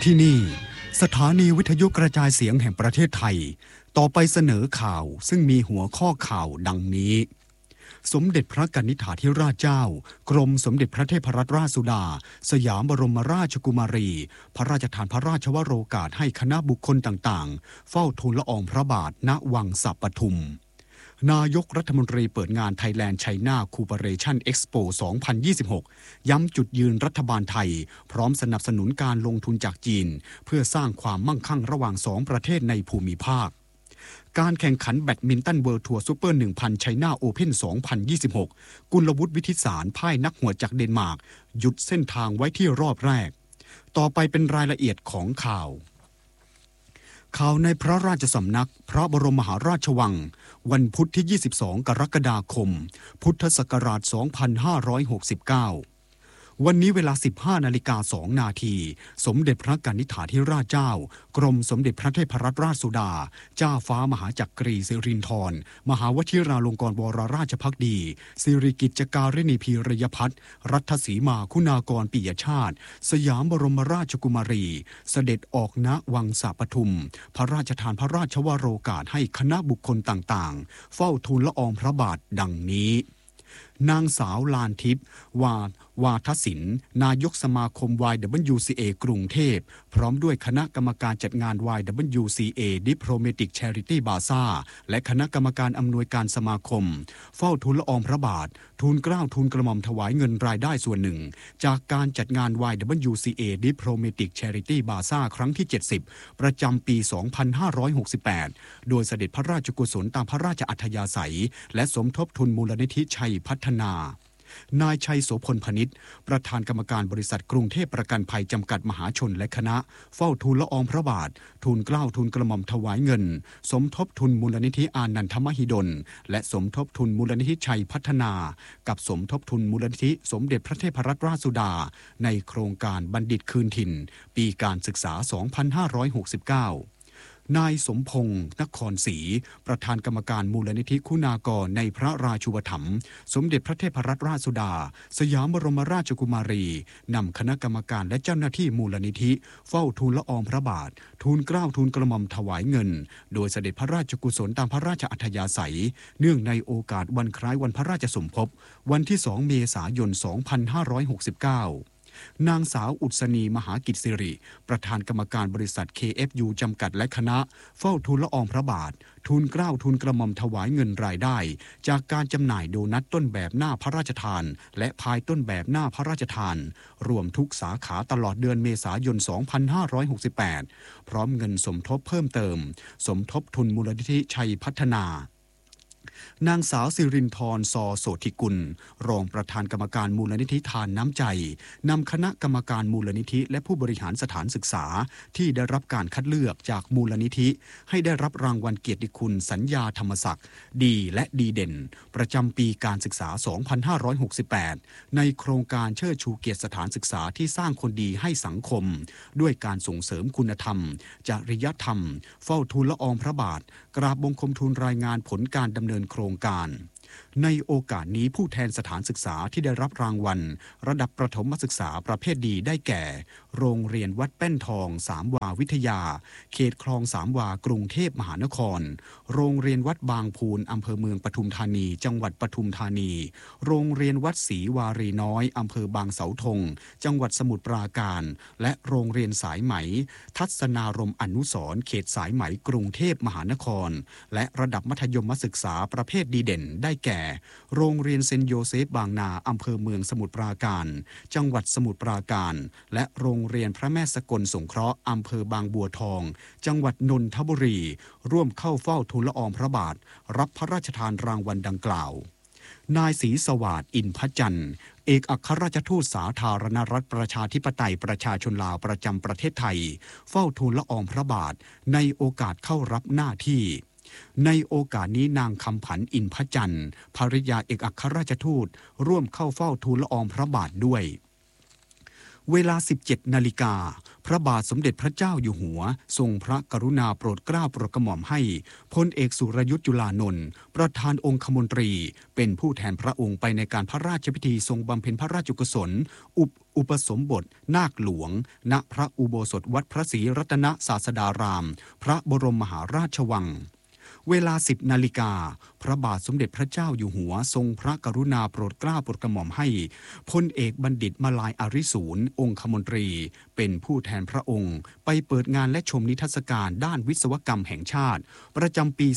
ที่นี่สถานีวิทยุกระจายเสียงแห่งประเทศไทยต่อไปเสนอข่าวซึ่งมีหัวข้อข่าวดังนี้สมเด็จพระกนิษฐาธิราชเจ้ากรมสมเด็จพระเทพรัตนราชสุดาสยามบรมราชกุมารีพระราชทานพระราชวโรกาสให้คณะบุคคลต่างๆเฝ้าทูลละอองพระบาทณวังสะปทุมนายกรัฐมนตรีเปิดงาน Thailand China Cooperation Expo 2026 ย้ำจุดยืนรัฐบาลไทยพร้อมสนับสนุนการลงทุนจากจีนเพื่อสร้างความมั่งคั่งระหว่างสองประเทศในภูมิภาคการแข่งขันแบดมินตันเวิลด์ทัวร์ซูเปอร์ 1,000 China Open 2026 กุลวุฒิวิทิตสารพ่ายนักหัวจากเดนมาร์กหยุดเส้นทางไว้ที่รอบแรกต่อไปเป็นรายละเอียดของข่าวในพระราชสำนักพระบรมมหาราชวังวันพุธที่ 22 กรกฎาคม พุทธศักราช 2569 วันนี้เวลา 15:02 น.สมเด็จพระกนิษฐาธิราชเจ้ากรมสมเด็จพระเทพรัตนราชสุดาเจ้าฟ้ามหาจักรีสิรินธรมหาวชิราลงกรณ์วรราชภักดีสิริกิจการิณีพีรยพัฒน์รัฐสีมาคุณากรปิยชาติสยามบรมราชกุมารีเสด็จออกณวังสะปทุมพระราชทานพระราชวโรกาสให้คณะบุคคลต่างๆเฝ้าทูลละอองพระบาทดังนี้นางสาวลานทิพย์วาทศิลป์นายกสมาคม YWCA กรุงเทพพร้อมด้วยคณะกรรมการจัดงาน YWCA Diplomatic Charity Bazaar และคณะกรรมการอำนวยการสมาคมเฝ้าทูลละอองพระบาททูลเกล้าทูลกระหม่อมถวายเงินรายได้ส่วนหนึ่งจากการจัดงาน YWCA Diplomatic Charity Bazaar ครั้งที่ 70 ประจำปี 2568 โดยเสด็จพระราชกุศลตามพระราชอัธยาศัยและสมทบทุนมูลนิธิชัยพัฒนานายชัยโสพลพนิษฐ์ประธานกรรมการบริษัทกรุงเทพประกันภัยจำกัดมหาชนและคณะเฝ้าทูลละอองพระบาททูลเกล้าทูลกระหม่อมถวายเงินสมทบทุนมูลนิธิอานันทมหิดลและสมทบทุนมูลนิธิชัยพัฒนากับสมทบทุนมูลนิธิสมเด็จพระเทพรัตนราชสุดาในโครงการบัณฑิตคืนถิ่นปีการศึกษา 2569นายสมพงษ์นครศรีประธานกรรมการมูลนิธิคุณากรในพระราชูปถัมภ์สมเด็จพระเทพรัตนราชสุดาสยามบรมราชกุมารีนำคณะกรรมการและเจ้าหน้าที่มูลนิธิเฝ้าทูลละอองพระบาททูลเกล้าทูลกระหม่อมถวายเงินโดยเสด็จพระราชกุศลตามพระราชอัธยาศัยเนื่องในโอกาสวันคล้ายวันพระราชสมภพวันที่ 2 เมษายน 2569นางสาวอุศนีมหากิจสิริประธานกรรมการบริษัท KFU จำกัดและคณะเฝ้าทูลละอองพระบาททูลเกล้าทูลกระหม่อมถวายเงินรายได้จากการจำหน่ายโดนัทต้นแบบหน้าพระราชทานและพายต้นแบบหน้าพระราชทานรวมทุกสาขาตลอดเดือนเมษายน 2568 พร้อมเงินสมทบเพิ่มเติมสมทบทุนมูลนิธิชัยพัฒนานางสาวสิรินธร โสธิกุลรองประธานกรรมการมูลนิธิทานน้ำใจนำคณะกรรมการมูลนิธิและผู้บริหารสถานศึกษาที่ได้รับการคัดเลือกจากมูลนิธิให้ได้รับรางวัลเกียรติคุณสัญญาธรรมศักดิ์ดีและดีเด่นประจำปีการศึกษา 2568 ในโครงการเชิดชูเกียรติสถานศึกษาที่สร้างคนดีให้สังคมด้วยการส่งเสริมคุณธรรมจริยธรรมเฝ้าทูลละอองพระบาทกราบบังคมทูลรายงานผลการดำเนินโครงการในโอกาสนี้ผู้แทนสถานศึกษาที่ได้รับรางวัลระดับประถมศึกษาประเภทดีได้แก่โรงเรียนวัดแป้นทองสามวาวิทยาเขตคลองสามวากรุงเทพมหานครโรงเรียนวัดบางพูนอำเภอเมืองปทุมธานีจังหวัดปทุมธานีโรงเรียนวัดศรีวารีน้อยอำเภอบางเสาธงจังหวัดสมุทรปราการและโรงเรียนสายไหมทัศนารมณ์อนุสรณ์เขตสายไหมกรุงเทพมหานครและระดับมัธยมศึกษาประเภทดีเด่นได้แก่โรงเรียนเซนต์โยเซฟบางนาอำเภอเมืองสมุทรปราการจังหวัดสมุทรปราการและโรงเรียนพระแม่สกลสงเคราะห์อำเภอบางบัวทองจังหวัดนนทบุรีร่วมเข้าเฝ้าทูลละอองพระบาทรับพระราชทานรางวัลดังกล่าวนายศรีสวัสดิ์อินทร์จันทร์เอกอัครราชทูตสาธารณรัฐประชาธิปไตยประชาชนลาวประจำประเทศไทยเฝ้าทูลละอองพระบาทในโอกาสเข้ารับหน้าที่ในโอกาสนี้นางคำผันอินทร์จันทร์ภริยาเอกอัครราชทูตร่วมเข้าเฝ้าทูลละอองพระบาทด้วยเวลา 17 นาฬิกาพระบาทสมเด็จพระเจ้าอยู่หัวทรงพระกรุณาโปรดเกล้าโปรดกระหม่อมให้พลเอกสุรยุทธจุลานนท์ประธานองคมนตรีเป็นผู้แทนพระองค์ไปในการพระราชพิธีทรงบำเพ็ญพระราชกุศลอุปสมบทนาคหลวงณพระอุโบสถวัดพระศรีรัตนศาสดารามพระบรมมหาราชวังเวลา 10 นาฬิกาพระบาทสมเด็จพระเจ้าอยู่หัวทรงพระกรุณาโปรดเกล้าโปรดกระหม่อมให้พลเอกบัณฑิตมาลายอาริสูรองคมนตรีเป็นผู้แทนพระองค์ไปเปิดงานและชมนิทรรศการด้านวิศวกรรมแห่งชาติประจำปี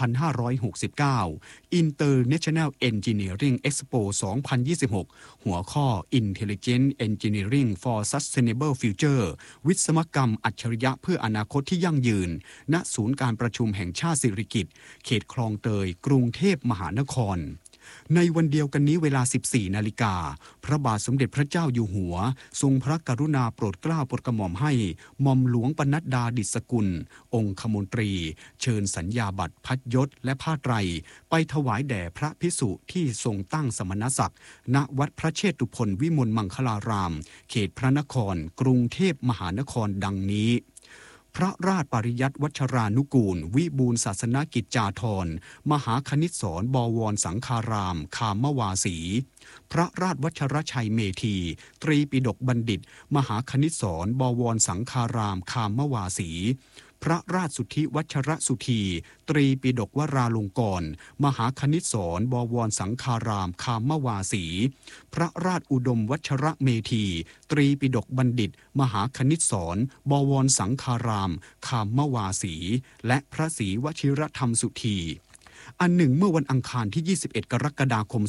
2569 International Engineering Expo 2026 หัวข้อ Intelligent Engineering for Sustainable Future วิศวกรรมอัจฉริยะเพื่ออนาคตที่ยั่งยืนณศูนย์การประชุมแห่งชาติสิริกิติ์เขตคลองเตยกรุงเทพมหานครในวันเดียวกันนี้เวลา 14 นาฬิกาพระบาทสมเด็จพระเจ้าอยู่หัวทรงพระกรุณาโปรดเกล้าโปรดกระหม่อมให้หม่อมหลวงปนัดดาดิษฐกุลองคมนตรีเชิญสัญญาบัตรพัดยศและผ้าไตรไปถวายแด่พระภิกษุที่ทรงตั้งสมณศักดิ์ณวัดพระเชตุพนวิมลมังคลารามเขตพระนครกรุงเทพมหานครดังนี้พระราชปริยัติวัชรานุกูลวิบูลย์ศาสนกิจจาธรมหาคณิตศรบวรสังฆารามคามวาสีพระราชวัชรชัยเมธีตรีปิฎกบัณฑิตมหาคณิตศรบวรสังฆารามคามวาสีพระราชสุทธิวัชรสุธีตรีปิฎกวราลงกรณ์มหาคณิตศรบวรสังฆารามคามวาสีพระราชอุดมวัชรเมธีตรีปิฎกบัณฑิตมหาคณิตศรบวรสังฆารามคามวาสีและพระศรีวชิรธรรมสุธีอันหนึ่งเมื่อวันอังคารที่ 21 กรกฎาคม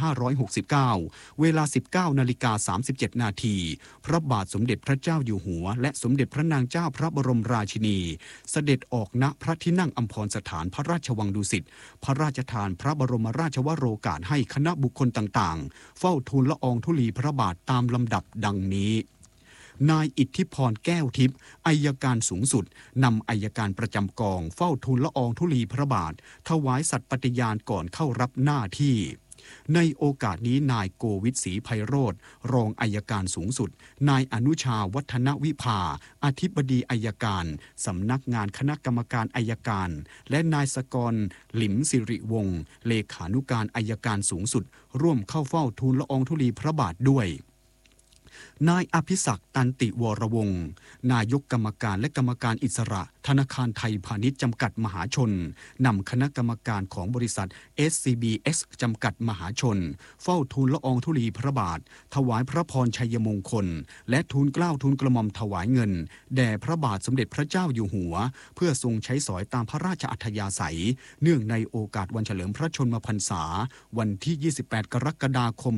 2569 เวลา 19:37 นาทีพระบาทสมเด็จพระเจ้าอยู่หัวและสมเด็จพระนางเจ้าพระบรมราชินีเสด็จออกณพระที่นั่งอัมพรสถานพระราชวังดุสิตพระราชทานพระบรมราชวโรกาสให้คณะบุคคลต่างๆเฝ้าทูลละอองธุลีพระบาทตามลำดับดังนี้นายอิทธิพรแก้วทิพย์อัยการสูงสุดนำอัยการประจำกองเฝ้าทูลละอองธุลีพระบาทถวายสัตย์ปฏิญาณก่อนเข้ารับหน้าที่ในโอกาสนี้นายโกวิทศรีไพโรจน์รองอัยการสูงสุดนายอนุชาวัฒนวิภาอธิบดีอัยการสำนักงานคณะกรรมการอัยการและนายสกรหลิมสิริวงศ์เลขานุการอัยการสูงสุดร่วมเข้าเฝ้าทูลละอองธุลีพระบาทด้วยนายอภิศักดิ์ตันติวรวงศ์นายกกรรมการและกรรมการอิสระธนาคารไทยพาณิชย์จำกัดมหาชนนำคณะกรรมการของบริษัท SCBX จำกัดมหาชนเฝ้าทูลละอองธุลีพระบาทถวายพระพรชัยมงคลและทูลเกล้าทูลกระหม่อมถวายเงินแด่พระบาทสมเด็จพระเจ้าอยู่หัวเพื่อทรงใช้สอยตามพระราชอัธยาศัยเนื่องในโอกาสวันเฉลิมพระชนมพรรษาวันที่ 28 กรกฎาคม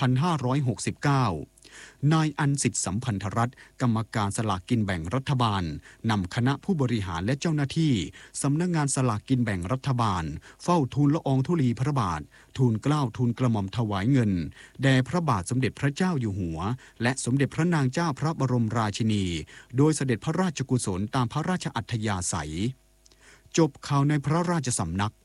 2569นายอันสิทธิสัมพันธรัตน์กรรมการสลากกินแบ่งรัฐบาลนำคณะผู้บริหารและเจ้าหน้าที่สำนักงานสลากกินแบ่งรัฐบาลเฝ้าทูลละอองธุลีพระบาททูลเกล้าทูลกระหม่อมถวายเงินแด่พระบาทสมเด็จพระเจ้าอยู่หัวและสมเด็จพระนางเจ้าพระบรมราชินีโดยเสด็จพระราชกุศลตามพระราชอัธยาศัยจบข่าวในพระราชสำนัก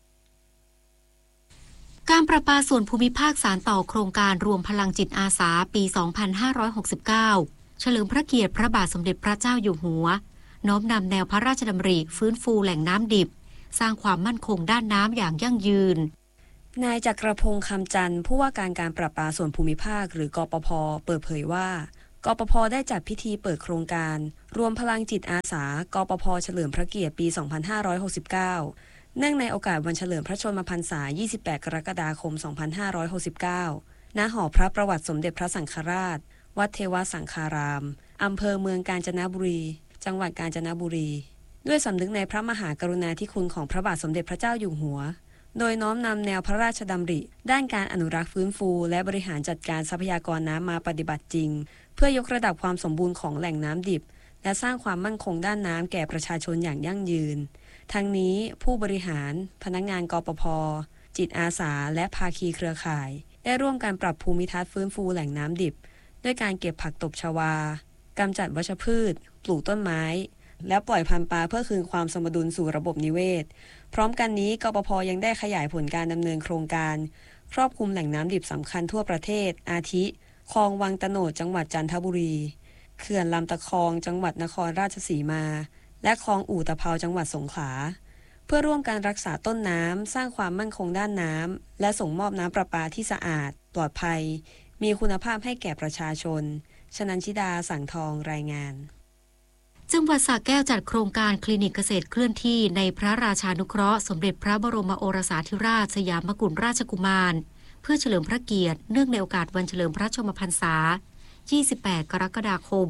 การประปาส่วนภูมิภาคสานต่อโครงการรวมพลังจิตอาสาปี 2569 เฉลิมพระเกียรติพระบาทสมเด็จพระเจ้าอยู่หัวน้อมนำแนวพระราชดำริฟื้นฟูแหล่งน้ำดิบสร้างความมั่นคงด้านน้ำอย่างยั่งยืนนายจักรพงษ์คำจันทร์ผู้ว่าการประปาส่วนภูมิภาคหรือกปภ.เปิดเผยว่ากปภ.ได้จัดพิธีเปิดโครงการรวมพลังจิตอาสากปภ.เฉลิมพระเกียรติปี 2569เนื่องในโอกาสวันเฉลิมพระชนมพรรษา 28 กรกฎาคม 2569 ณ หอพระประวัติสมเด็จพระสังฆราช วัดเทวสังฆาราม อำเภอเมืองกาญจนบุรี จังหวัดกาญจนบุรี ด้วยสำนึกในพระมหากรุณาธิคุณของพระบาทสมเด็จพระเจ้าอยู่หัว โดยน้อมนำแนวพระราชดำริด้านการอนุรักษ์ฟื้นฟูและบริหารจัดการทรัพยากรน้ำมาปฏิบัติจริงเพื่อยกระดับความสมบูรณ์ของแหล่งน้ำดิบและสร้างความมั่นคงด้านน้ำแก่ประชาชนอย่างยั่งยืนทั้งนี้ผู้บริหารพนักงานกปภ.จิตอาสาและภาคีเครือข่ายได้ร่วมกันปรับภูมิทัศน์ฟื้นฟูแหล่งน้ำดิบด้วยการเก็บผักตบชวากำจัดวัชพืชปลูกต้นไม้และปล่อยพันธุ์ปลาเพื่อคืนความสมดุลสู่ระบบนิเวศพร้อมกันนี้กปภ.ยังได้ขยายผลการดำเนินโครงการครอบคลุมแหล่งน้ำดิบสำคัญทั่วประเทศอาทิคลองวังตโนดจังหวัดจันทบุรีเขื่อนลำตะคองจังหวัดนครราชสีมาและคลองอู่ตะเภาจังหวัดสงขลาเพื่อร่วมการรักษาต้นน้ำสร้างความมั่นคงด้านน้ำและส่งมอบน้ำประปาที่สะอาดปลอดภัยมีคุณภาพให้แก่ประชาชนชนันชิดาสังทองรายงานจังหวัดสระแก้วจัดโครงการคลินิกเกษตรเคลื่อนที่ในพระราชานุเคราะห์สมเด็จพระบรมโอรสาธิราชสยามกุฎราชกุมารเพื่อเฉลิมพระเกียรติเนื่องในโอกาสวันเฉลิมพระชนมพรรษา 28 กรกฎาคม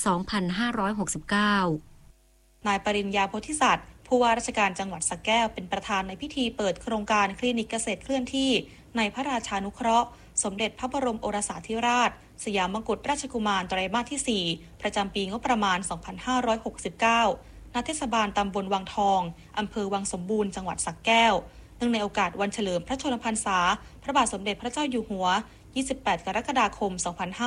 2569 นายปริญญาโพธิสัตว์ผู้ว่าราชการจังหวัดสระแก้วเป็นประธานในพิธีเปิดโครงการคลินิกเกษตรเคลื่อนที่ในพระราชานุเคราะห์สมเด็จพระบรมโอรสาธิราชสยามกุฎราชกุมารไตรมาสที่ 4 ประจำปีงบประมาณ 2569 ณ เทศบาลตำบลวังทองอำเภอวังสมบูรณ์จังหวัดสระแก้วเนื่องในโอกาสวันเฉลิมพระชนมพรรษาพระบาทสมเด็จพระเจ้าอยู่หัว 28 กรกฎาคม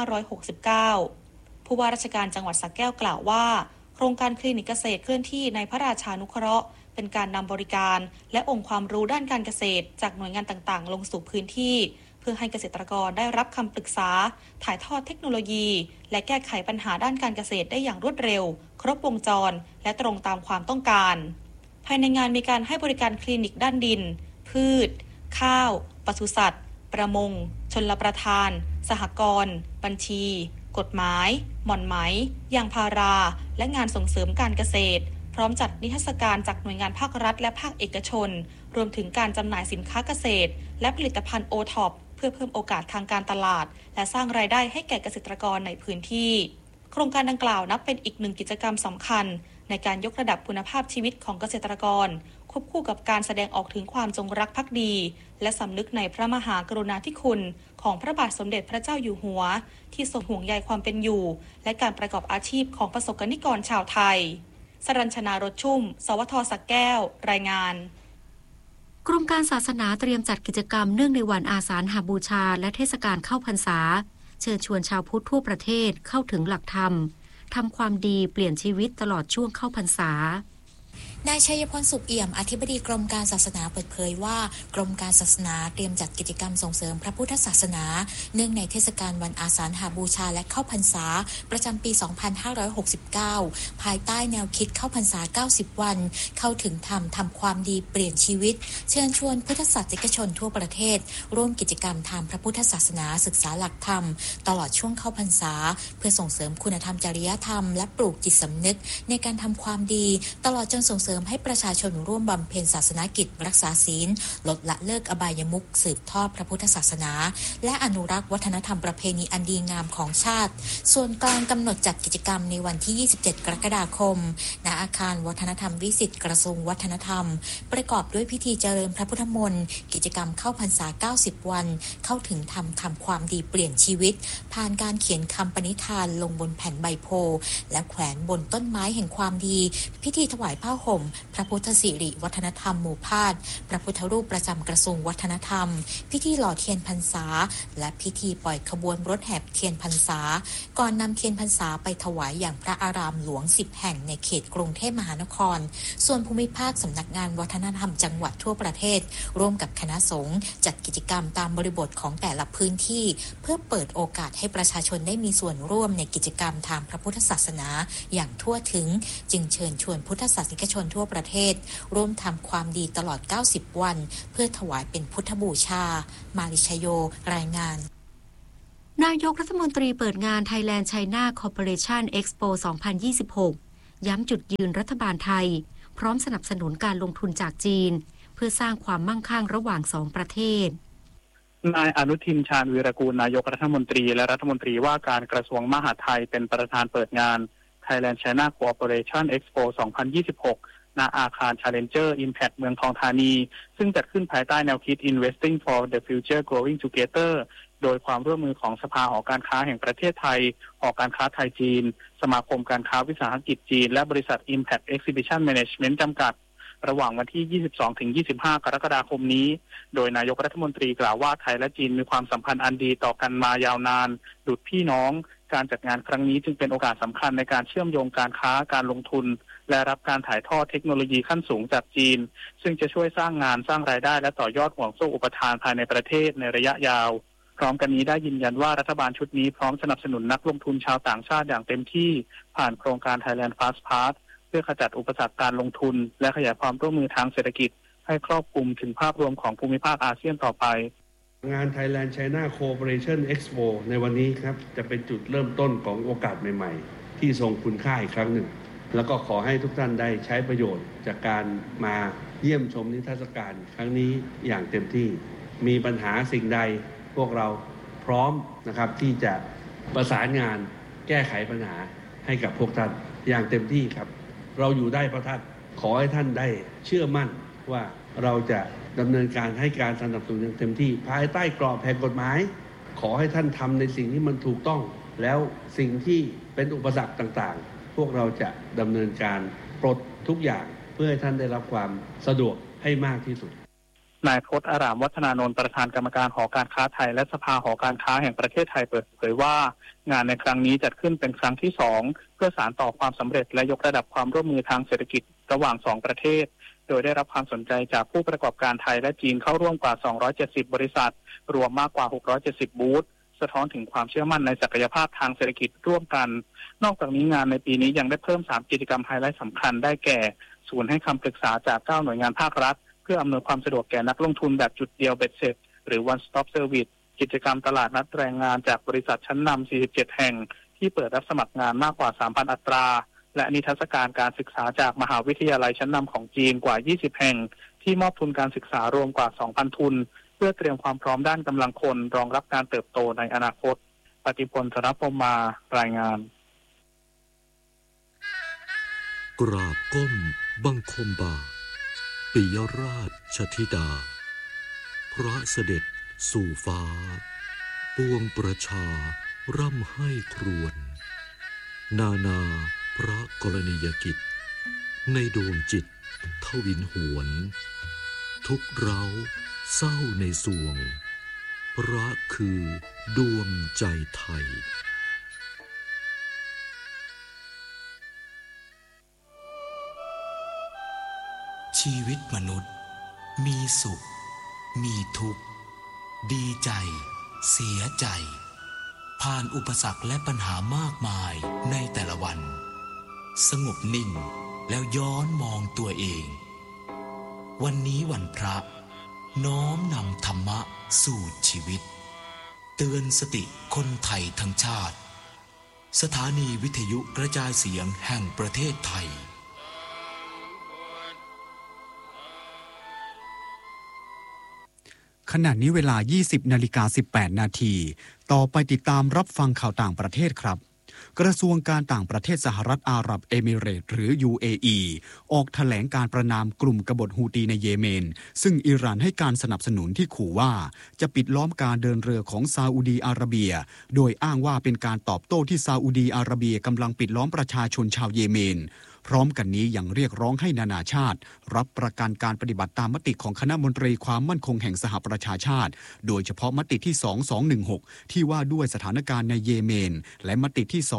2569 ผู้ว่าราชการจังหวัดสระแก้วกล่าวว่าโครงการคลินิกเกษตรเคลื่อนที่ในพระราชานุเคราะห์เป็นการนำบริการและองค์ความรู้ด้านการเกษตรจากหน่วยงานต่างๆลงสู่พื้นที่เพื่อให้เกษตรกรได้รับคำปรึกษาถ่ายทอดเทคโนโลยีและแก้ไขปัญหาด้านการเกษตรได้อย่างรวดเร็วครบวงจรและตรงตามความต้องการภายในงานมีการให้บริการคลินิกด้านดินพืชข้าวปศุสัตว์ประมงชลประทานสหกรณ์บัญชีกฎหมายหม่อนไหมยางพาราและงานส่งเสริมการเกษตรพร้อมจัดนิทรรศการจากหน่วยงานภาครัฐและภาคเอกชนรวมถึงการจำหน่ายสินค้าเกษตรและผลิตภัณฑ์โอท็อปเพื่อเพิ่มโอกาสทางการตลาดและสร้างรายได้ให้แก่เกษตรกรในพื้นที่โครงการดังกล่าวนับเป็นอีกหนึ่งกิจกรรมสำคัญในการยกระดับคุณภาพชีวิตของเกษตรกรควบคู่กับการแสดงออกถึงความจงรักภักดีและสำนึกในพระมหากรุณาธิคุณของพระบาทสมเด็จพระเจ้าอยู่หัวที่ทรงห่วงใยความเป็นอยู่และการประกอบอาชีพของประสบกนิกรชาวไทยสรัญชนารถชุ่มสวท.สระแก้วรายงานกรมการศาสนาเตรียมจัดกิจกรรมเนื่องในวันอาสาฬหบูชาและเทศกาลเข้าพรรษาเชิญชวนชาวพุทธทั่วประเทศเข้าถึงหลักธรรมทำความดีเปลี่ยนชีวิตตลอดช่วงเข้าพรรษานายชัยพลสุขเอี่ยมอธิบดีกรมการศาสนาเปิดเผยว่ากรมการศาสนาเตรียมจัดกิจกรรมส่งเสริมพระพุทธศาสนาเนื่องในเทศกาลวันอาสาฬหบูชาและเข้าพรรษาประจำปี 2569 ภายใต้แนวคิดเข้าพรรษา 90 วันเข้าถึงธรรมทำความดีเปลี่ยนชีวิตเชิญชวนพุทธศาสนิกชนทั่วประเทศร่วมกิจกรรมทางพระพุทธศาสนาศึกษาหลักธรรมตลอดช่วงเข้าพรรษาเพื่อส่งเสริมคุณธรรมจริยธรรมและปลูกจิตสำนึกในการทำความดีตลอดจนส่งเสริมให้ประชาชนร่วมบำเพ็ญศาสนกิจรักษาศีลลดละเลิกอบายมุขสืบทอดพระพุทธศาสนาและอนุรักษ์วัฒนธรรมประเพณีอันดีงามของชาติส่วนกลางกำหนดจัดกิจกรรมในวันที่ 27 กรกฎาคมณอาคารวัฒนธรรมวิสิตกระทรวงวัฒนธรรมประกอบด้วยพิธีเจริญพระพุทธมนต์กิจกรรมเข้าพรรษา 90 วันเข้าถึงธรรมทำความดีเปลี่ยนชีวิตผ่านการเขียนคำปณิธานลงบนแผ่นใบโพและแขวนบนต้นไม้แห่งความดีพิธีถวายผ้าห่มพระพุทธสิริวัฒนธรรมหมู่พาดพระพุทธรูปประจำกระทรวงวัฒนธรรมพิธีหล่อเทียนพรรษาและพิธีปล่อยขบวนรถแห่เทียนพรรษาก่อนนำเทียนพรรษาไปถวายอย่างพระอารามหลวง10แห่งในเขตกรุงเทพมหานครส่วนภูมิภาคสำนักงานวัฒนธรรมจังหวัดทั่วประเทศร่วมกับคณะสงฆ์จัดกิจกรรมตามบริบทของแต่ละพื้นที่เพื่อเปิดโอกาสให้ประชาชนได้มีส่วนร่วมในกิจกรรมทางพระพุทธศาสนาอย่างทั่วถึงจึงเชิญชวนพุทธศาสนิกชนทั่วประเทศร่วมทำความดีตลอด 90 วันเพื่อถวายเป็นพุทธบูชามาลิชโยรายงานนายกรัฐมนตรีเปิดงาน Thailand China Cooperation Expo 2026 ย้ำจุดยืนรัฐบาลไทยพร้อมสนับสนุนการลงทุนจากจีนเพื่อสร้างความมั่งคั่งระหว่างสองประเทศนายอนุทินชาญวีรกูลนายกรัฐมนตรีและรัฐมนตรีว่าการกระทรวงมหาดไทยเป็นประธานเปิดงาน Thailand China Cooperation Expo 2026 ณ อาคาร Challenger Impact เมืองทองธานีซึ่งจัดขึ้นภายใต้แนวคิด Investing for the Future Growing Together โดยความร่วมมือของสภาหอการค้าแห่งประเทศไทยหอการค้าไทยจีนสมาคมการค้าวิสาหกิจจีนและบริษัท Impact Exhibition Management จำกัดระหว่างวันที่ 22-25 กรกฎาคมนี้โดยนายกรัฐมนตรีกล่าวว่าไทยและจีนมีความสัมพันธ์อันดีต่อกันมายาวนานดุจพี่น้องการจัดงานครั้งนี้จึงเป็นโอกาสสำคัญในการเชื่อมโยงการค้าการลงทุนและรับการถ่ายทอดเทคโนโลยีขั้นสูงจากจีนซึ่งจะช่วยสร้างงานสร้างรายได้และต่อยอดห่วงโซ่อุปทานภายในประเทศในระยะยาวพร้อมกันนี้ได้ยืนยันว่ารัฐบาลชุดนี้พร้อมสนับสนุนนักลงทุนชาวต่างชาติอย่างเต็มที่ผ่านโครงการ Thailand Fast Path เพื่อขจัดอุปสรรคการลงทุนและขยายความร่วมมือทางเศรษฐกิจให้ครอบคลุมถึงภาพรวมของภูมิภาคอาเซียนต่อไปงาน Thailand China Cooperation Expo ในวันนี้ครับจะเป็นจุดเริ่มต้นของโอกาสใหม่ๆที่ทรงคุณค่าอีกครั้งหนึ่งแล้วก็ขอให้ทุกท่านได้ใช้ประโยชน์จากการมาเยี่ยมชมนิทรรศการครั้งนี้อย่างเต็มที่มีปัญหาสิ่งใดพวกเราพร้อมนะครับที่จะประสานงานแก้ไขปัญหาให้กับพวกท่านอย่างเต็มที่ครับเราอยู่ได้เพราะท่านขอให้ท่านได้เชื่อมั่นว่าเราจะดำเนินการให้การสนับสนุนอย่างเต็มที่ภายใต้กรอบแห่งกฎหมายขอให้ท่านทำในสิ่งที่มันถูกต้องแล้วสิ่งที่เป็นอุปสรรคต่างๆพวกเราจะดำเนินการปลดทุกอย่างเพื่อให้ท่านได้รับความสะดวกให้มากที่สุดนายพจน์อารามวัฒนานนท์ประธานกรรมการหอการค้าไทยและสภาหอการค้าแห่งประเทศไทยเปิดเผยว่างานในครั้งนี้จัดขึ้นเป็นครั้งที่2เพื่อสานต่อความสำเร็จและยกระดับความร่วมมือทางเศรษฐกิจระหว่าง2ประเทศโดยได้รับความสนใจจากผู้ประกอบการไทยและจีนเข้าร่วมกว่า270บริษัทรวมมากกว่า670บูธสะท้อนถึงความเชื่อมั่นในศักยภาพทางเศรษฐกิจร่วมกันนอกจากนี้งานในปีนี้ยังได้เพิ่ม3กิจกรรมไฮไลท์สำคัญได้แก่ศูนย์ให้คำปรึกษาจาก9หน่วยงานภาครัฐเพื่ออำนวยความสะดวกแก่นักลงทุนแบบจุดเดียวเบ็ดเสร็จหรือ One Stop Service กิจกรรมตลาดนัดแรงงานจากบริษัทชั้นนำ47แห่งที่เปิดรับสมัครงานมากกว่า 3,000 อัตราและนิทรรศการการศึกษาจากมหาวิทยาลัยชั้นนำของจีนกว่า20แห่งที่มอบทุนการศึกษารวมกว่า 2,000 ทุนเพื่อเตรียมความพร้อมด้านกำลังคนรองรับการเติบโตในอนาคตปฏิพล ธนพรหมารายงานกราบก้มบังคมบาทปิยราชธิดาพระเสด็จสู่ฟ้าปวงประชาร่ำให้ครวญนาพระกรณียกิจในดวงจิตทวินหวนทุกเร้าเศร้าในสวงพระคือดวงใจไทยชีวิตมนุษย์มีสุขมีทุกข์ดีใจเสียใจผ่านอุปสรรคและปัญหามากมายในแต่ละวันสงบนิ่งแล้วย้อนมองตัวเองวันนี้วันพระน้อมนำธรรมะสู่ชีวิตเตือนสติคนไทยทั้งชาติสถานีวิทยุกระจายเสียงแห่งประเทศไทยขณะนี้เวลา 20:18 นาทีต่อไปติดตามรับฟังข่าวต่างประเทศครับกระทรวงการต่างประเทศสหรัฐอาหรับเอมิเรตส์หรือ UAE ออกแถลงการประณามกลุ่มกบฏฮูตีในเยเมนซึ่งอิหร่านให้การสนับสนุนที่ขู่ว่าจะปิดล้อมการเดินเรือของซาอุดีอาระเบียโดยอ้างว่าเป็นการตอบโต้ที่ซาอุดีอาระเบียกำลังปิดล้อมประชาชนชาวเยเมนพร้อมกันนี้ยังเรียกร้องให้นานาชาติรับประกันการปฏิบัติตามมติของคณะมนตรีความมั่นคงแห่งสหประชาชาติโดยเฉพาะมติที่2216ที่ว่าด้วยสถานการณ์ในเยเมนและมติที่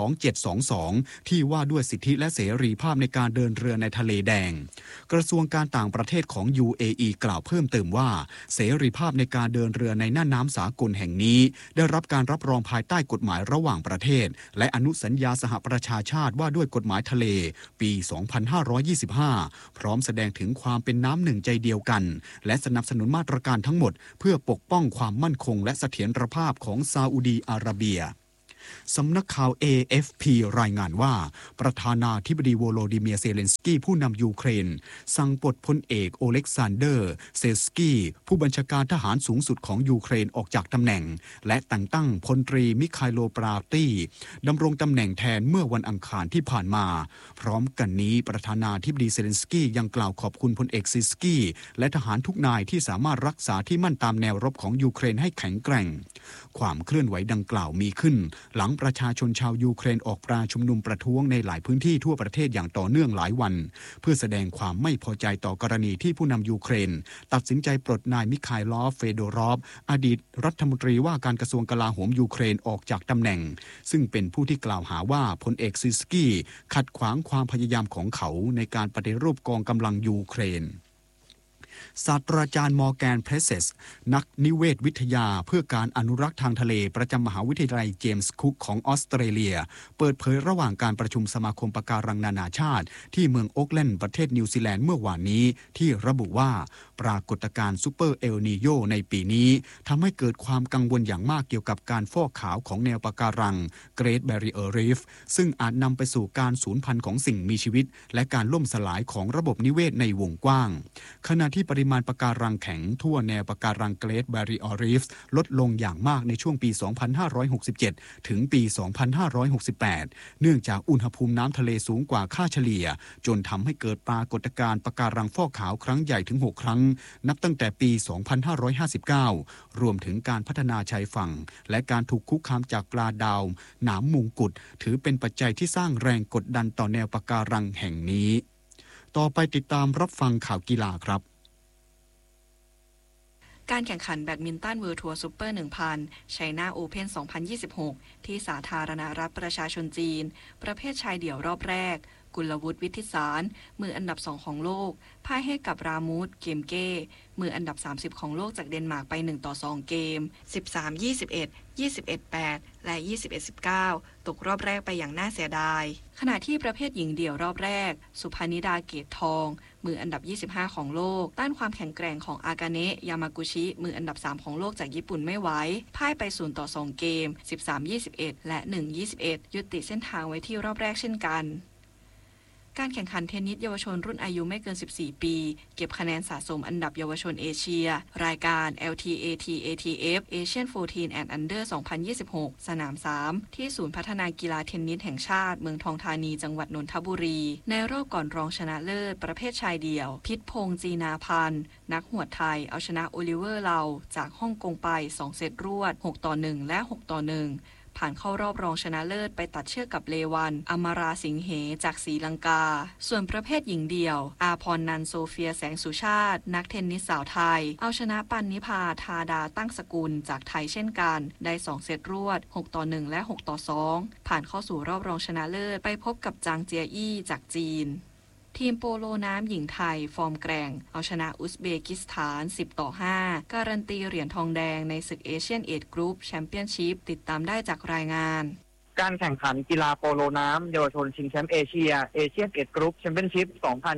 2722ที่ว่าด้วยสิทธิและเสรีภาพในการเดินเรือในทะเลแดงกระทรวงการต่างประเทศของ UAE กล่าวเพิ่มเติมว่าเสรีภาพในการเดินเรือในน่านน้ำสากลแห่งนี้ได้รับการรับรองภายใต้กฎหมายระหว่างประเทศและอนุสัญญาสหประชาชาติว่าด้วยกฎหมายทะเลปี2525พร้อมแสดงถึงความเป็นน้ำหนึ่งใจเดียวกันและสนับสนุนมาตรการทั้งหมดเพื่อปกป้องความมั่นคงและเสถียรภาพของซาอุดีอาระเบียสำนักข่าว AFP รายงานว่าประธานาธิบดีโวโลดิเมียร์เซเลนสกี้ผู้นำยูเครนสั่งปลดพลเอกโอเล็กซานเดอร์เซสกี้ผู้บัญชาการทหารสูงสุดของยูเครนออกจากตำแหน่งและแต่งตั้งพลตรีมิคาโลปราตี้ดำรงตำแหน่งแทนเมื่อวันอังคารที่ผ่านมาพร้อมกันนี้ประธานาธิบดีเซเลนสกี้ยังกล่าวขอบคุณพลเอกซิสกี้และทหารทุกนายที่สามารถรักษาที่มั่นตามแนวรบของยูเครนให้แข็งแกร่งความเคลื่อนไหวดังกล่าวมีขึ้นหลังประชาชนชาวยูเครนออกปราชุมนุมประท้วงในหลายพื้นที่ทั่วประเทศอย่างต่อเนื่องหลายวันเพื่อแสดงความไม่พอใจต่อกรณีที่ผู้นำยูเครนตัดสินใจปลดนายมิคาอิลอฟ เฟโดรอฟอดีตรัฐมนตรีว่าการกระทรวงกลาโหมยูเครนออกจากตำแหน่งซึ่งเป็นผู้ที่กล่าวหาว่าพลเอกซิสกี้ขัดขวางความพยายามของเขาในการปฏิรูปกองกำลังยูเครนศาสตราจารย์มอร์แกนเพรสเซสนักนิเวศวิทยาเพื่อการอนุรักษ์ทางทะเลประจำมหาวิทยาลัยเจมส์คุกของออสเตรเลียเปิดเผยระหว่างการประชุมสมาคมปะการังนานาชาติที่เมืองโอ๊กแลนด์ประเทศนิวซีแลนด์เมื่อวานนี้ที่ระบุว่าปรากฏการณ์ซูเปอร์เอลนีโญในปีนี้ทำให้เกิดความกังวลอย่างมากเกี่ยวกับการฟอกขาวของแนวปะการัง Great Barrier Reef ซึ่งอาจนำไปสู่การสูญพันธุ์ของสิ่งมีชีวิตและการล่มสลายของระบบนิเวศในวงกว้างขณะที่ปริมาณปะการังแข็งทั่วแนวปะการัง Great Barrier Reef ลดลงอย่างมากในช่วงปี 2567 ถึงปี 2568 เนื่องจากอุณหภูมิน้ำทะเลสูงกว่าค่าเฉลี่ยจนทำให้เกิดปรากฏการณ์ปะการังฟอกขาวครั้งใหญ่ถึง 6 ครั้งนับตั้งแต่ปี 2559 รวมถึงการพัฒนาชายฝั่งและการถูกคุกคามจากปลาดาวหนามมงกุฎถือเป็นปัจจัยที่สร้างแรงกดดันต่อแนวปะการังแห่งนี้ต่อไปติดตามรับฟังข่าวกีฬาครับการแข่งขันแบดมินตันเวิลด์ทัวร์ซูเปอร์ 1000 China Open 2026 ที่สาธารณรัฐประชาชนจีนประเภทชายเดี่ยวรอบแรกกุลวุฒิวิทิสารมืออันดับ2ของโลกพ่ายให้กับรามูดเกมเก้มืออันดับ30ของโลกจากเดนมาร์กไป1-2เกม 13-21 21-8 และ 21-19 ตกรอบแรกไปอย่างน่าเสียดายขณะที่ประเภทหญิงเดี่ยวรอบแรกสุภานิดาเกตทองมืออันดับ25ของโลกต้านความแข็งแกร่งของอากาเนะยามากุชิมืออันดับ3ของโลกจากญี่ปุ่นไม่ไหวพ่ายไป0-2เกม 13-21 และ 1-21 ยุติเส้นทางไว้ที่รอบแรกเช่นกันการแข่งขันเทนนิสเยาวชนรุ่นอายุไม่เกิน14ปีเก็บคะแนนสะสมอันดับเยาวชนเอเชียรายการ LTAT-ATF Asian 14 and Under 2026 สนาม 3 ที่ศูนย์พัฒนากีฬาเทนนิสแห่งชาติเมืองทองธานีจังหวัดนนทบุรีในรอบก่อนรองชนะเลิศประเภทชายเดี่ยวพิษพงษ์จีนาพันธ์นักหวดไทยเอาชนะโอลิเวอร์เลาจากฮ่องกงไป2เซตรวด 6-1 และ 6-1ผ่านเข้ารอบรองชนะเลิศไปตัดเชือกกับเลวันอมราสิงเหจากศรีลังกาส่วนประเภทหญิงเดี่ยวอาพรนันโซเฟียแสงสุชาตินักเทนนิสสาวไทยเอาชนะปันนิพาธาดาตั้งสกุลจากไทยเช่นกันได้2เซตรวด 6-1 และ 6-2 ผ่านเข้าสู่รอบรองชนะเลิศไปพบกับจางเจียอี้จากจีนทีมโปโลน้ำหญิงไทยฟอร์มแกร่งเอาชนะอุซเบกิสถาน 10-5 การันตีเหรียญทองแดงในศึกเอเชียนเอจกรุ๊ปแชมเปี้ยนชิพติดตามได้จากรายงานการแข่งขันกีฬาโปโลน้ำเยาวชนชิงแชมป์เอเชียเอเชียนเอจกรุ๊ปแชมเปี้ยนชิพ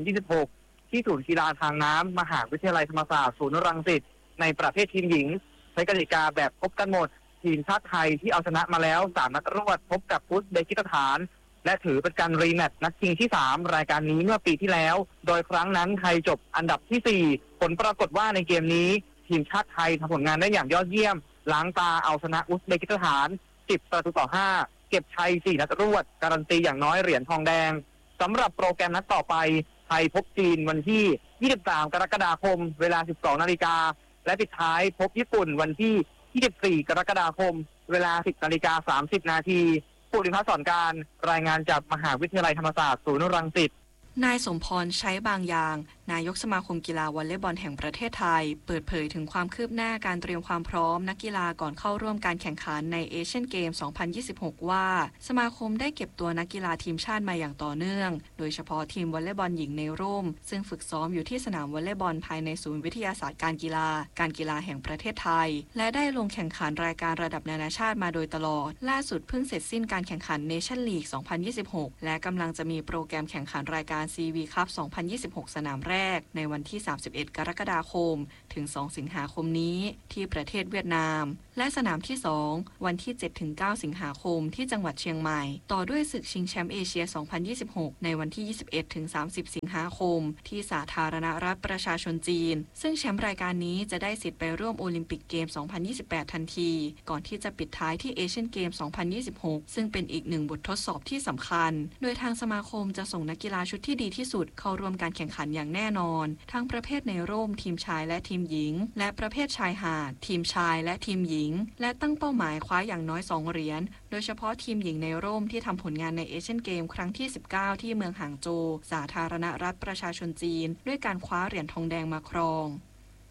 2026 ที่ศูนย์กีฬาทางน้ำมหาวิทยาลัยธรรมศาสตร์ศูนย์รังสิตในประเภททีมหญิงใช้กติกาแบบพบกันหมดทีมชาติไทยที่เอาชนะมาแล้ว3นัดรวดพบกับอุซเบกิสถานและถือเป็นการรีแมตช์นัดชิงที่3รายการนี้เมื่อปีที่แล้วโดยครั้งนั้นไทยจบอันดับที่4ผลปรากฏว่าในเกมนี้ทีมชาติไทยทำผลงานได้อย่างยอดเยี่ยมล้างตาเอาชนะอุซเบกิสถาน10-5เก็บชัย4นัดรวดการันตีอย่างน้อยเหรียญทองแดงสำหรับโปรแกรมนัดต่อไปไทยพบจีนวันที่23กรกฎาคมเวลา 12:00 นและปิดท้ายพบญี่ปุ่นวันที่24กรกฎาคมเวลา 10:30 นภูริพัฒน์สอนการรายงานจากมหาวิทยาลัยธรรมศาสตร์ศูนย์รังสิตนายสมพรใช้บางอย่างนายกสมาคมกีฬาวอลเลย์บอลแห่งประเทศไทยเปิดเผยถึงความคืบหน้าการเตรียมความพร้อมนักกีฬาก่อนเข้าร่วมการแข่งขันในเอเชียนเกม 2026 ว่าสมาคมได้เก็บตัวนักกีฬาทีมชาติมาอย่างต่อเนื่องโดยเฉพาะทีมวอลเลย์บอลหญิงในร่มซึ่งฝึกซ้อมอยู่ที่สนามวอลเลย์บอลภายในศูนย์วิทยาศาสตร์การกีฬาแห่งประเทศไทยและได้ลงแข่งขันรายการระดับนานาชาติมาโดยตลอดล่าสุดเพิ่งเสร็จสิ้นการแข่งขันเนชั่นลีก 2026 และกำลังจะมีโปรแกรมแข่งขันรายการ CV คัพ 2026 สนามแรกในวันที่31 กรกฎาคมถึง 2 สิงหาคมนี้ที่ประเทศเวียดนามและสนามที่ 2 วันที่ 7-9 สิงหาคมที่จังหวัดเชียงใหม่ต่อด้วยศึกชิงแชมป์เอเชีย 2026 ในวันที่ 21-30 สิงหาคมที่สาธารณรัฐประชาชนจีนซึ่งแชมป์รายการนี้จะได้สิทธิ์ไปร่วมโอลิมปิกเกม 2028 ทันทีก่อนที่จะปิดท้ายที่เอเชียนเกม 2026 ซึ่งเป็นอีกหนึ่งบททดสอบที่สำคัญโดยทางสมาคมจะส่งนักกีฬาชุดที่ดีที่สุดเข้าร่วมการแข่งขันอย่างแน่นอนทั้งประเภทในร่มทีมชายและทีมหญิงและประเภทชายหาดทีมชายและทีมหญิงและตั้งเป้าหมายคว้าอย่างน้อย2เหรียญโดยเฉพาะทีมหญิงในร่มที่ทำผลงานในเอเชียนเกมครั้งที่19ที่เมืองหางโจวสาธารณรัฐประชาชนจีนด้วยการคว้าเหรียญทองแดงมาครอง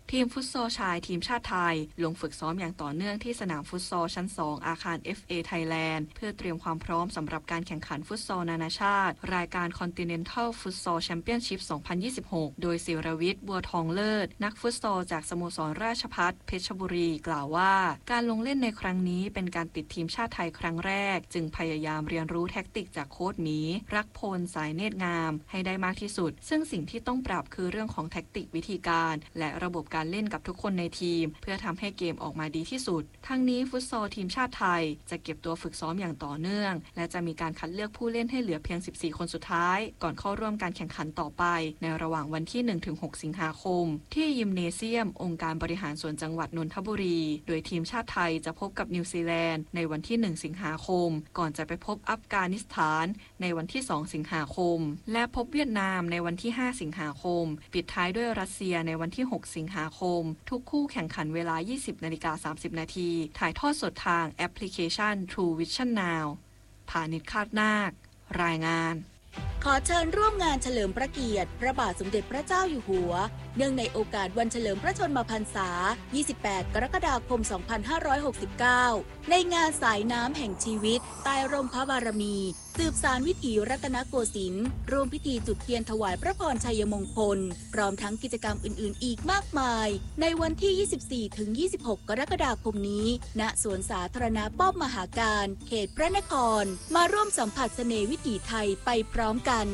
ทีมฟุตซอลชายทีมชาติไทยลงฝึกซ้อมอย่างต่อเนื่องที่สนามฟุตซอลชั้น 2 อาคาร FA Thailand เพื่อเตรียมความพร้อมสำหรับการแข่งขันฟุตซอลนานาชาติรายการ Continental Futsal Championship 2026 โดยศิรวิทย์บัวทองเลิศนักฟุตซอลจากสโมสรราชภัฏเพชรบุรีกล่าวว่าการลงเล่นในครั้งนี้เป็นการติดทีมชาติไทยครั้งแรกจึงพยายามเรียนรู้แท็กติกจากโค้ชหมีรักพลสายเนตรงามให้ได้มากที่สุดซึ่งสิ่งที่ต้องปรับคือเรื่องของแท็กติกวิธีการและระบบการเล่นกับทุกคนในทีมเพื่อทำให้เกมออกมาดีที่สุดทั้งนี้ฟุตซอลทีมชาติไทยจะเก็บตัวฝึกซ้อมอย่างต่อเนื่องและจะมีการคัดเลือกผู้เล่นให้เหลือเพียง14คนสุดท้ายก่อนเข้าร่วมการแข่งขันต่อไปในระหว่างวันที่ 1-6 สิงหาคมที่ยิมเนเซียมองค์การบริหารส่วนจังหวัดนนทบุรีโดยทีมชาติไทยจะพบกับนิวซีแลนด์ในวันที่1สิงหาคมก่อนจะไปพบอัฟกานิสถานในวันที่2สิงหาคมและพบเวียดนามในวันที่5สิงหาคมปิดท้ายด้วยรัสเซียในวันที่6สิงหาคมทุกคู่แข่งขันเวลา 20:30 น.ถ่ายทอดสดทางแอปพลิเคชัน True Vision Now พานิชคาดนาครายงานขอเชิญร่วมงานเฉลิมพระเกียรติพระบาทสมเด็จพระเจ้าอยู่หัวเนื่องในโอกาสวันเฉลิมพระชนมพรรษา 28 กรกฎาคม 2569 ในงานสายน้ำแห่งชีวิตใต้ร่มพระบารมีสืบสานวิถีรัตนโกสินทร์ร่วมพิธีจุดเทียนถวายพระพรชัยมงคลพร้อมทั้งกิจกรรมอื่นๆอีกมากมายในวันที่ 24-26 กรกฎาคมนี้ณสวนสาธารณะป้อมมหาการเขตพระนครมาร่วมสัมผัสเสน่ห์วิถีไทยไปพร้อมกัน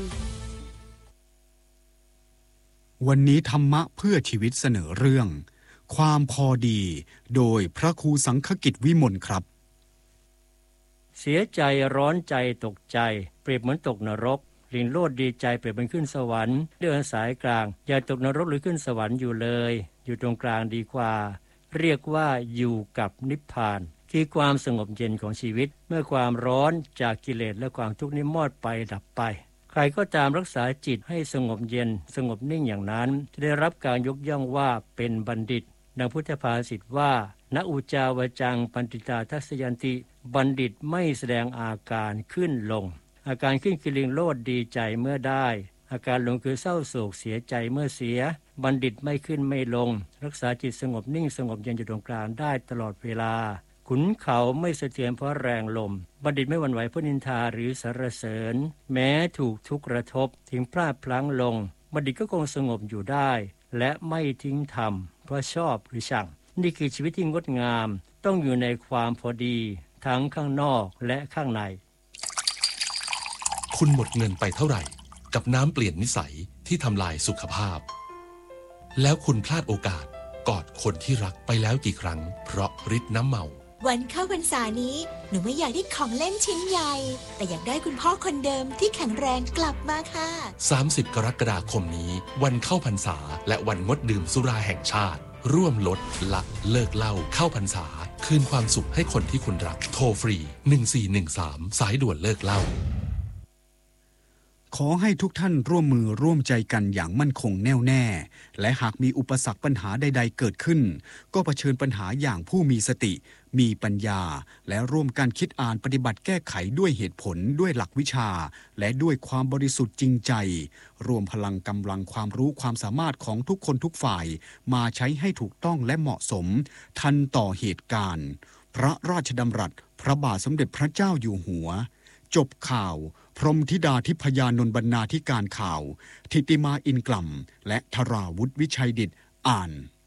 วันนี้ธรรมะเพื่อชีวิตเสนอเรื่องความพอดีโดยพระครูสังฆกิจวิมลครับเสียใจร้อนใจตกใจเปรียบเหมือนตกนรกลิงโลดดีใจเปรียบเหมือนขึ้นสวรรค์เดินสายกลางอย่าตกนรกหรือขึ้นสวรรค์อยู่เลยอยู่ตรงกลางดีกว่าเรียกว่าอยู่กับนิพพานคือความสงบเย็นของชีวิตเมื่อความร้อนจากกิเลสและความทุกข์นี้มอดไปดับไปใครก็ตามรักษาจิตให้สงบเย็นสงบนิ่งอย่างนั้นจะได้รับการยกย่องว่าเป็นบัณฑิตดังพุทธภาษิตว่าณอุจาวจังปันติตาทัสยันติบัณฑิตไม่แสดงอาการขึ้นลงอาการขึ้นคือลิงโลดดีใจเมื่อได้อาการลงคือเศร้าโศกเสียใจเมื่อเสียบัณฑิตไม่ขึ้นไม่ลงรักษาจิตสงบนิ่งสงบเย็นอยู่ตรงกลางได้ตลอดเวลาขุนเขาไม่สะเทือนเพราะแรงลมบัณฑิตไม่หวั่นไหวเพราะนินทาหรือสรรเสริญแม้ถูกทุกข์กระทบถึงพลาดพลั้งลงบัณฑิตก็คงสงบอยู่ได้และไม่ทิ้งธรรมเพราะชอบหรือชังนี่คือชีวิตที่งดงามต้องอยู่ในความพอดีทั้งข้างนอกและข้างในคุณหมดเงินไปเท่าไหร่กับน้ำเปลี่ยนนิสัยที่ทำลายสุขภาพแล้วคุณพลาดโอกาสกอดคนที่รักไปแล้วกี่ครั้งเพราะฤทธิ์น้ำเมาวันเข้าพรรษานี้หนูไม่อยากได้ของเล่นชิ้นใหญ่แต่อยากได้คุณพ่อคนเดิมที่แข็งแรงกลับมาค่ะ 30 กรกฎาคมนี้วันเข้าพรรษาและวันงดดื่มสุราแห่งชาติร่วมลดละเลิกเหล้าเข้าพรรษาคืนความสุขให้คนที่คุณรักโทรฟรี1413สายด่วนเลิกเหล้าขอให้ทุกท่านร่วมมือร่วมใจกันอย่างมั่นคงแน่วแน่และหากมีอุปสรรคปัญหาใดๆเกิดขึ้นก็เผชิญปัญหาอย่างผู้มีสติมีปัญญาและร่วมกันคิดอ่านปฏิบัติแก้ไขด้วยเหตุผลด้วยหลักวิชาและด้วยความบริสุทธิ์จริงใจรวมพลังกำลังความรู้ความสามารถของทุกคนทุกฝ่ายมาใช้ให้ถูกต้องและเหมาะสมทันต่อเหตุการณ์พระราชดำรัสพระบาทสมเด็จพระเจ้าอยู่หัวจบข่าวพรหมธิดาทิพยานนท์บรรณาธิการข่าวทิติมาอินกล่ำและธราวุฒิวิชัยดิษฐ์อ่าน